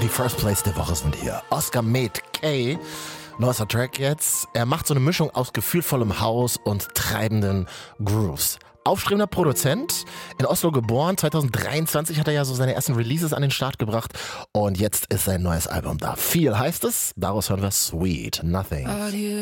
Die First Place der Woche sind hier. Oscar Made K. Neuester Track jetzt. Er macht so eine Mischung aus gefühlvollem House und treibenden Grooves. Aufstrebender Produzent, in Oslo geboren, 2023 hat er ja so seine ersten Releases an den Start gebracht und jetzt ist sein neues Album da. Viel heißt es, daraus hören wir Sweet Nothing.